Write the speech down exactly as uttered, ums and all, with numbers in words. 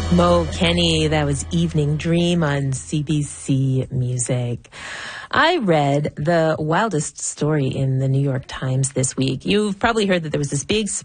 Mo Kenny, that was Evening Dream on C B C Music. I read the wildest story in the New York Times this week. You've probably heard that there was this big